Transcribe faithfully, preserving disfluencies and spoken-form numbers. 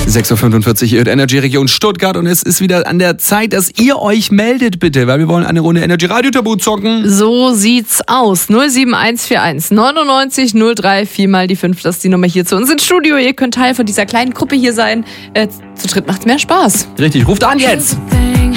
sechs Uhr fünfundvierzig, ihr hört Energy Region Stuttgart und es ist wieder an der Zeit, dass ihr euch meldet, bitte, weil wir wollen eine Runde Energy Radio Tabu zocken. So sieht's aus. null sieben eins vier eins neunundneunzig null drei, viermal die fünf, das ist die Nummer hier zu uns ins Studio. Ihr könnt Teil von dieser kleinen Gruppe hier sein. Äh, zu dritt macht's mehr Spaß. Richtig, ruft an jetzt!